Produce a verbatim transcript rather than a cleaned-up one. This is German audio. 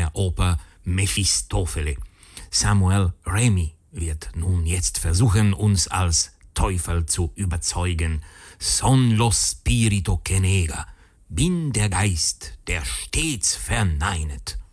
der Oper Mephistofele. Samuel Remy wird nun jetzt versuchen, uns als Teufel zu überzeugen. Son lo spirito che nega, bin der Geist, der stets verneinet.